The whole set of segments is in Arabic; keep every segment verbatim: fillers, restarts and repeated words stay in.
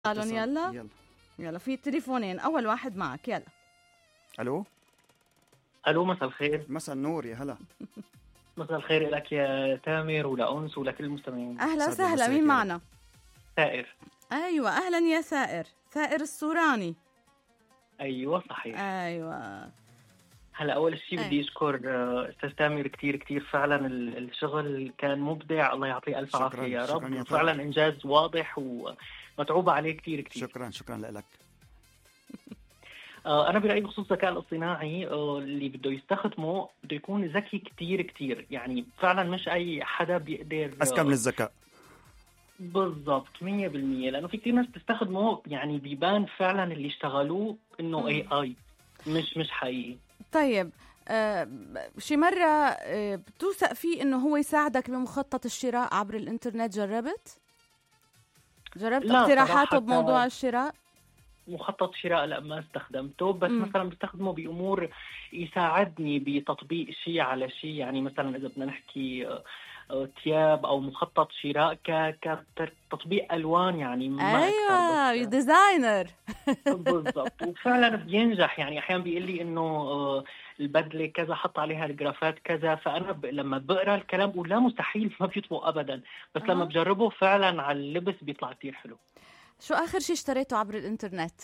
قالوا اتصال. يلا يلا يلا في تليفونين، اول واحد معك. يلا الو. الو، مساء الخير. مساء النور، يا هلا. مساء الخير لك يا تامر ولأنس ولكل المستمعين. اهلا سعد وسهلا، مساك مين يا معنا؟ سائر. ايوه اهلا يا سائر، سائر السوراني. ايوه صحيح. ايوه هلا اول شيء أي. بدي اشكر آه، استاذ تامر كثير كثير، فعلا ال- الشغل كان مبدع، الله يعطيه الف شكراً، عافيه يا شكراً رب. يا فعلا طارق. انجاز واضح ومتعوبه عليه كثير كثير. شكرا شكرا لك. آه، انا برايي بخصوص الذكاء الاصطناعي آه، اللي بده يستخدمه بده يكون ذكي كثير كثير، يعني فعلا مش اي حدا بيقدر. اذكى من الذكاء. بالضبط مية بالمية، لانه في كثير ناس بتستخدمه يعني بيبان فعلا اللي اشتغلوه انه اي اي مش مش حقيقي. طيب، آه شي مرة آه بتوثق فيه انه هو يساعدك بمخطط الشراء عبر الانترنت؟ جربت؟ جربت لا، اقتراحاته صراحة بموضوع الشراء؟ مخطط شراء لا ما استخدمته، بس مم. مثلا بستخدمه بامور يساعدني بتطبيق شيء على شيء، يعني مثلا اذا بدنا نحكي آه، آه، تياب او مخطط شراء ك كتطبيق الوان، يعني ما ايوه أكثر. بس ديزاينر. بالضبط، وفعلا بينجح، يعني احيانا بيقول لي انه آه، البدله كذا حط عليها الجرافات كذا، فانا ب... لما بقرا الكلام بقول لا مستحيل ما بيطبق ابدا، بس لما أه. بجربه فعلا على اللبس بيطلع كثير حلو. شو اخر شي اشتريته عبر الانترنت؟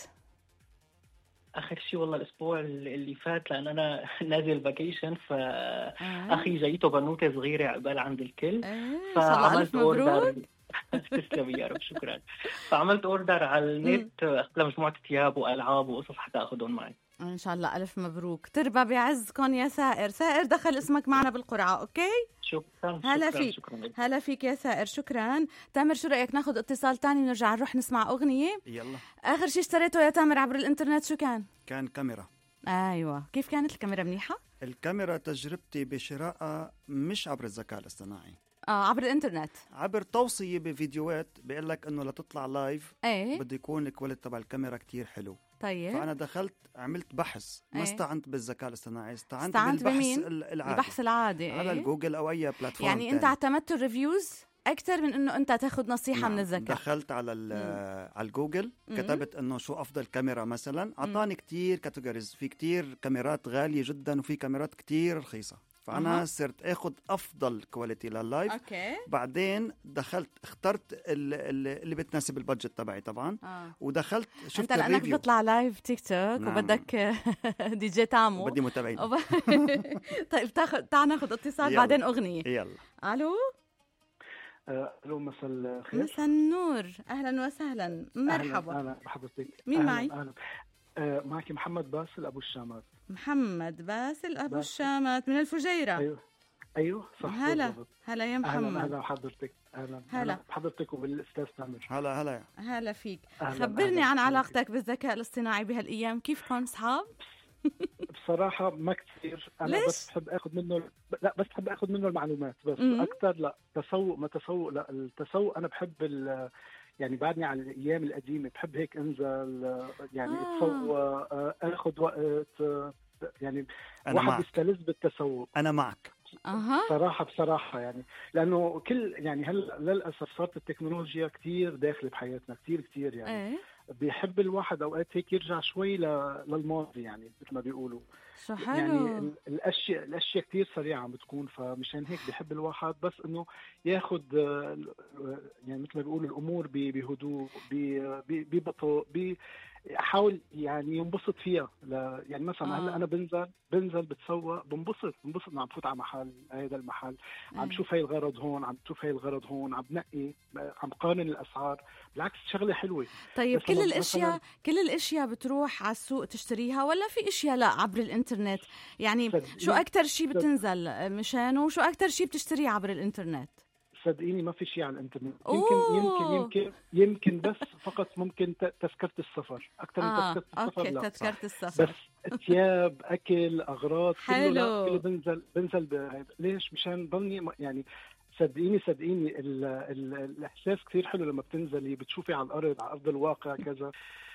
اخر شيء والله الاسبوع اللي فات، لان انا نازل فاكيشن، آه. فاخي جايته بنوته صغيره عقبال عند الكل، ايه ان شاء الله الف فعملت اوردر. مبروك. تسلمي يا رب، شكرا. فعملت اوردر على النت، اخذت مجموعه ثياب والعاب وقصص حتى اخذهم معي. ان شاء الله الف مبروك، تربى بعزكم يا سائر. سائر دخل اسمك معنا بالقرعه. اوكي شكرا. هلا شكرا فيك. شكرا لك. هلا فيك يا سائر، شكرا. تامر شو رايك ناخذ اتصال تاني ونرجع نروح نسمع اغنيه؟ يلا. اخر شي اشتريته يا تامر عبر الانترنت شو كان؟ كان كاميرا. ايوه، كيف كانت الكاميرا؟ منيحه؟ الكاميرا تجربتي بشرائها مش عبر الذكاء الاصطناعي، اه عبر الانترنت. عبر توصية بفيديوهات بيقول لك انه لتطلع لايف ايه بده يكون الكواليتي تبع الكاميرا كتير حلو. طيب، فانا دخلت عملت بحث، ما إيه. استعنت بالذكاء الاصطناعي، استعنت, استعنت بالبحث بمين؟ ال- العادي البحث العادي. على إيه؟ الجوجل او اي بلاتفورم يعني انت تاني. اعتمدت الريفيوز اكثر من انه انت تاخذ نصيحه نعم. من الذكاء. دخلت على ال- على الجوجل، مم. كتبت انه شو افضل كاميرا مثلا، اعطاني كتير كاتيجوريز، في كتير كاميرات غاليه جدا وفي كاميرات كتير رخيصه، فانا أها. صرت اخذ افضل كواليتي لللايف. اوكي. بعدين دخلت اخترت ال- ال- اللي بتناسب البادجت تبعي طبعا، اه ودخلت شفت انت لانك الريفيو. بتطلع لايف تيك توك نعم. وبدك دي جي تامو بدي متابعين. وب... طيب تاخذ، تعال ناخذ اتصال يلا. بعدين اغنيه. يلا. الو آه، الو، مساء الخير. مساء النور، اهلا وسهلا، مرحبا. اهلا أهلاً بحضرتك. مين أهلاً معي؟ أهلاً. آه، معك محمد باسل ابو الشامات. محمد باسل ابو باسل. الشامات من الفجيره. ايوه ايوه صح. هلا بالضبط. هلا يا اهلا محمد. اهلا بحضرتك. اهلا هلا. بحضرتك وبالاستاذ تامر. هلا هلا. هلا فيك. أهلاً، خبرني أهلاً. عن علاقتك بالذكاء الاصطناعي بهالايام، كيفكم اصحاب؟ بصراحه ما كثير، انا ليش؟ بس بحب اخذ منه، لا بس بحب اخذ منه المعلومات بس. مم. اكثر لا تسوق، ما تسوق، لا التسوق انا بحب ال يعني بعدني على الايام القديمه، بحب هيك انزل يعني آه. اتسوق، آه، اخذ وقت، آه، يعني انا واحد معك. بيستلذ بالتسوق انا معك. اها صراحة. بصراحة يعني لأنه كل يعني هلا للأسف صارت التكنولوجيا كتير داخلة بحياتنا، كتير كتير يعني. ايه بيحب الواحد أوقات هيك يرجع شوي ل... للماضي، يعني مثل ما بيقولوا. شو حلو. يعني ال- الأشياء الأشياء كتير سريعة عم بتكون، فمشان هيك بيحب الواحد بس إنه ياخد آه، يعني مثل ما بيقولوا الأمور ب- بهدوء، ب- ب- ببطء، ب حاول يعني ينبسط فيها. لا يعني مثلا آه. هلا انا بنزل بنزل بتسوق، بنبسط بنبسط إنه عم فوت على محل، هذا المحل عم إيه. شوف هاي الغرض هون، عم شوف هاي الغرض هون، عم بنقي، عم قارن الاسعار. بالعكس شغله حلوه. طيب بس كل لما الاشياء مثلاً- كل الاشياء بتروح على السوق تشتريها، ولا في اشياء لا عبر الانترنت؟ يعني صدقيني- شو اكثر شيء صد- بتنزل مشانه، وشو اكثر شيء بتشتريه عبر الانترنت؟ صدقيني ما في شيء على الانترنت. أوه. يمكن يمكن يمكن يمكن بس فقط ممكن ت- تذكره السفر، اكثر من اه تذكره السفر اوكي، لا. تذكرة بس السفر. ثياب، اكل، اغراض، كله حلو. لا، كله بنزل بنزل ب- ليش؟ مشان ضلني م- يعني صدقيني صدقيني ال ال الاحساس كثير حلو لما بتنزلي بتشوفي على الارض، على ارض الواقع كذا.